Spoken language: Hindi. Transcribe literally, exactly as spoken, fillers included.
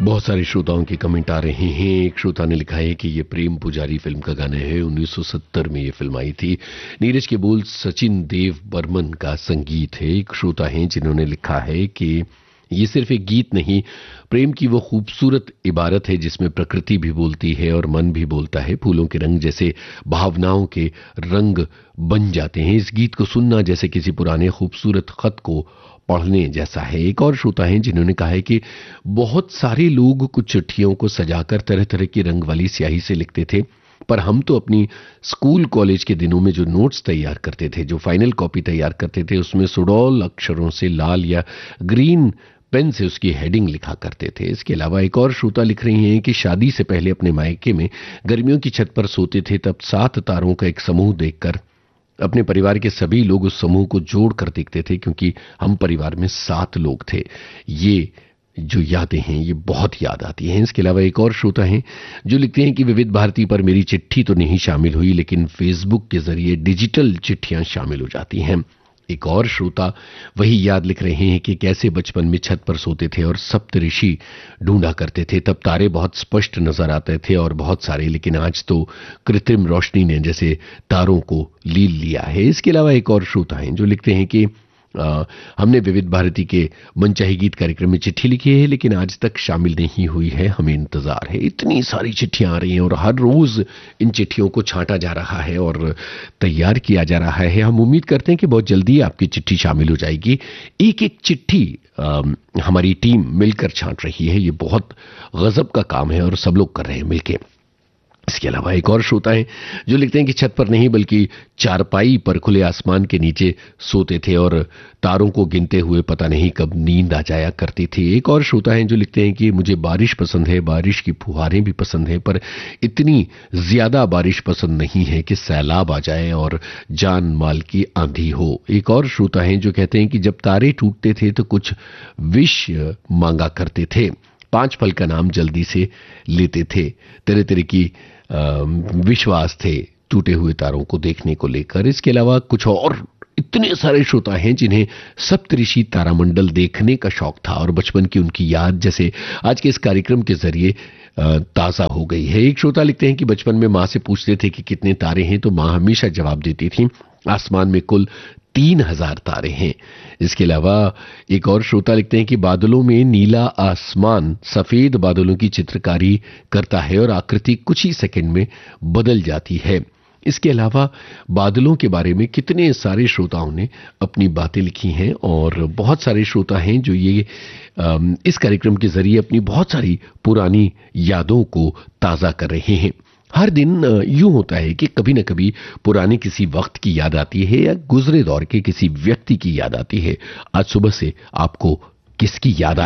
बहुत सारे श्रोताओं के कमेंट आ रहे हैं। एक श्रोता ने लिखा है कि ये प्रेम पुजारी फिल्म का गाना है, उन्नीस सौ सत्तर में ये फिल्म आई थी। नीरज के बोल सचिन देव बर्मन का संगीत है। एक श्रोता हैं जिन्होंने लिखा है कि ये सिर्फ एक गीत नहीं, प्रेम की वो खूबसूरत इबारत है जिसमें प्रकृति भी बोलती है और मन भी बोलता है। फूलों के रंग जैसे भावनाओं के रंग बन जाते हैं। इस गीत को सुनना जैसे किसी पुराने खूबसूरत खत को पढ़ने जैसा है। एक और श्रोता हैं जिन्होंने कहा है कि बहुत सारे लोग कुछ चिट्ठियों को सजाकर तरह तरह की रंग वाली स्याही से लिखते थे, पर हम तो अपनी स्कूल कॉलेज के दिनों में जो नोट्स तैयार करते थे, जो फाइनल कॉपी तैयार करते थे, उसमें सुडौल अक्षरों से लाल या ग्रीन पेन से उसकी हेडिंग लिखा करते थे। इसके अलावा एक और श्रोता लिख रही हैं कि शादी से पहले अपने मायके में गर्मियों की छत पर सोते थे, तब सात तारों का एक समूह देखकर अपने परिवार के सभी लोग उस समूह को जोड़ कर देखते थे, क्योंकि हम परिवार में सात लोग थे। ये जो यादें हैं ये बहुत याद आती हैं। इसके अलावा एक और श्रोता हैं जो लिखते हैं कि विविध भारती पर मेरी चिट्ठी तो नहीं शामिल हुई, लेकिन फेसबुक के जरिए डिजिटल चिट्ठियां शामिल हो जाती हैं। एक और श्रोता वही याद लिख रहे हैं कि कैसे बचपन में छत पर सोते थे और सप्तऋषि ढूंढा करते थे। तब तारे बहुत स्पष्ट नजर आते थे और बहुत सारे, लेकिन आज तो कृत्रिम रोशनी ने जैसे तारों को लील लिया है। इसके अलावा एक और श्रोता हैं जो लिखते हैं कि आ, हमने विविध भारती के मनचाही गीत कार्यक्रम में चिट्ठी लिखी है, लेकिन आज तक शामिल नहीं हुई है, हमें इंतजार है। इतनी सारी चिट्ठियां आ रही हैं और हर रोज इन चिट्ठियों को छांटा जा रहा है और तैयार किया जा रहा है। हम उम्मीद करते हैं कि बहुत जल्दी आपकी चिट्ठी शामिल हो जाएगी। एक एक चिट्ठी आ, हमारी टीम मिलकर छांट रही है। ये बहुत गजब का काम है और सब लोग कर रहे हैं मिलकर। इसके अलावा एक और श्रोता है जो लिखते हैं कि छत पर नहीं बल्कि चारपाई पर खुले आसमान के नीचे सोते थे और तारों को गिनते हुए पता नहीं कब नींद आ जाया करती थी। एक और श्रोता है जो लिखते हैं कि मुझे बारिश पसंद है, बारिश की फुहारें भी पसंद है, पर इतनी ज्यादा बारिश पसंद नहीं है कि सैलाब आ जाए और जान माल की आंधी हो। एक और श्रोता है जो कहते हैं कि जब तारे टूटते थे तो कुछ विश मांगा करते थे, पांच फल का नाम जल्दी से लेते थे, तरह तरह की विश्वास थे टूटे हुए तारों को देखने को लेकर। इसके अलावा कुछ और इतने सारे श्रोता हैं जिन्हें सप्तऋषि तारामंडल देखने का शौक था और बचपन की उनकी याद जैसे आज के इस कार्यक्रम के जरिए ताजा हो गई है। एक श्रोता लिखते हैं कि बचपन में माँ से पूछते थे कि कितने तारे हैं, तो माँ हमेशा जवाब देती थी आसमान में कुल तीन हजार तारे हैं। इसके अलावा एक और श्रोता लिखते हैं कि बादलों में नीला आसमान सफेद बादलों की चित्रकारी करता है और आकृति कुछ ही सेकंड में बदल जाती है। इसके अलावा बादलों के बारे में कितने सारे श्रोताओं ने अपनी बातें लिखी हैं और बहुत सारे श्रोता हैं जो ये इस कार्यक्रम के जरिए अपनी बहुत सारी पुरानी यादों को ताजा कर रहे हैं। हर दिन यूं होता है कि कभी न कभी पुराने किसी वक्त की याद आती है या गुजरे दौर के किसी व्यक्ति की याद आती है। आज सुबह से आपको किसकी याद